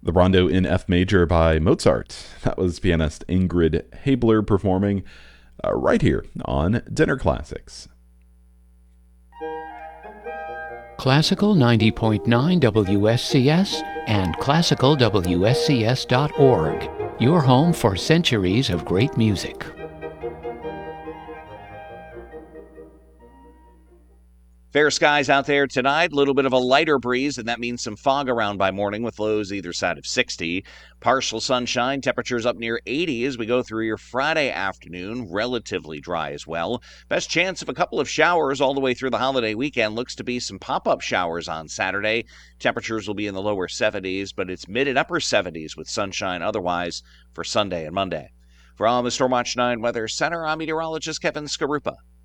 The Rondo in F major by Mozart. That was pianist Ingrid Habler performing right here on Dinner Classics. Classical 90.9 WSCS and classicalwscs.org. Your home for centuries of great music. Fair skies out there tonight. A little bit of a lighter breeze, and that means some fog around by morning with lows either side of 60. Partial sunshine, temperatures up near 80 as we go through your Friday afternoon. Relatively dry as well. Best chance of a couple of showers all the way through the holiday weekend. Looks to be some pop-up showers on Saturday. Temperatures will be in the lower 70s, but it's mid and upper 70s with sunshine otherwise for Sunday and Monday. From the Stormwatch 9 Weather Center, I'm meteorologist Kevin Skarupa.